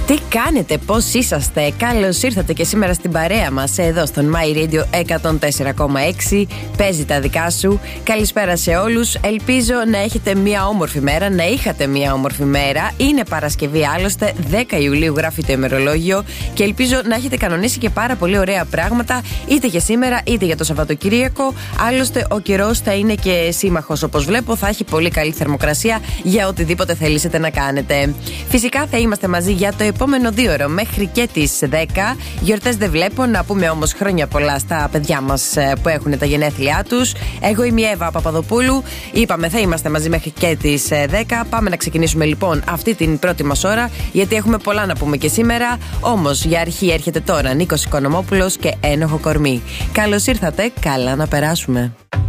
Τι κάνετε, πώς είσαστε? Καλώς ήρθατε και σήμερα στην παρέα μας εδώ στον My Radio 104,6. Παίζει τα δικά σου. Καλησπέρα σε όλους. Ελπίζω να έχετε μια όμορφη μέρα, να είχατε μια όμορφη μέρα. Είναι Παρασκευή άλλωστε, 10 Ιουλίου γράφει το ημερολόγιο και ελπίζω να έχετε κανονίσει και πάρα πολύ ωραία πράγματα, είτε για σήμερα είτε για το Σαββατοκύριακο. Άλλωστε ο καιρός θα είναι και σύμμαχος όπως βλέπω, θα έχει πολύ καλή θερμοκρασία για οτιδήποτε θέλετε να κάνετε. Φυσικά θα είμαστε μαζί για το επόμενο 2 ώρο μέχρι και τις 10. Γιορτές δεν βλέπω, να πούμε όμως χρόνια πολλά στα παιδιά μας που έχουν τα γενέθλιά τους. Εγώ είμαι η Εύα Παπαδοπούλου. Είπαμε θα είμαστε μαζί μέχρι και τις 10. Πάμε να ξεκινήσουμε λοιπόν αυτή την πρώτη μας ώρα, γιατί έχουμε πολλά να πούμε και σήμερα. Όμως για αρχή έρχεται τώρα Νίκος Οικονομόπουλος και Ένοχο Κορμί. Καλώς ήρθατε, καλά να περάσουμε.